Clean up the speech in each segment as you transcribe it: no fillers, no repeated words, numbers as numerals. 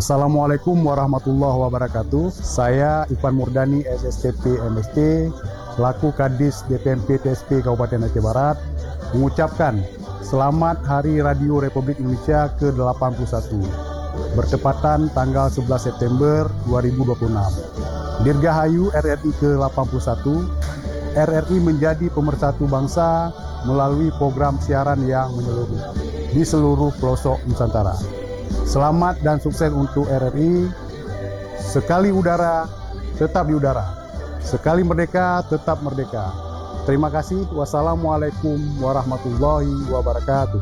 Assalamualaikum warahmatullahi wabarakatuh. Saya Ivan Murdani, SSTP MST, selaku Kadis DPMP TSP Kabupaten Aceh Barat, mengucapkan Selamat Hari Radio Republik Indonesia ke-81, bertepatan tanggal 11 September 2026. Dirgahayu RRI ke-81, RRI menjadi pemersatu bangsa melalui program siaran yang menyeluruh di seluruh pelosok Nusantara. Selamat dan sukses untuk RRI. Sekali udara, tetap di udara. Sekali merdeka, tetap merdeka. Terima kasih. Wassalamualaikum warahmatullahi wabarakatuh.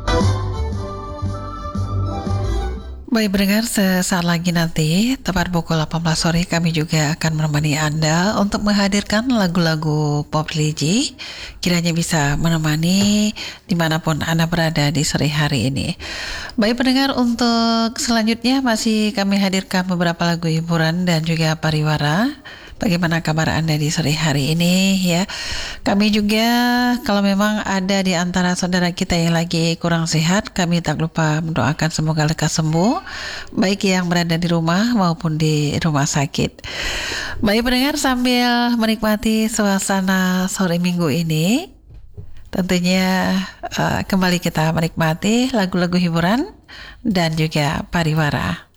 Baik pendengar, sesaat lagi nanti tepat pukul 18 sore kami juga akan menemani Anda untuk menghadirkan lagu-lagu pop religi, kiranya bisa menemani dimanapun Anda berada di sore hari ini. Baik pendengar, untuk selanjutnya masih kami hadirkan beberapa lagu hiburan dan juga pariwara. Bagaimana kabar Anda di sore hari ini ya? Kami juga kalau memang ada di antara saudara kita yang lagi kurang sehat, kami tak lupa mendoakan semoga lekas sembuh, baik yang berada di rumah maupun di rumah sakit. Baik pendengar, sambil menikmati suasana sore minggu ini, tentunya kembali kita menikmati lagu-lagu hiburan dan juga pariwara.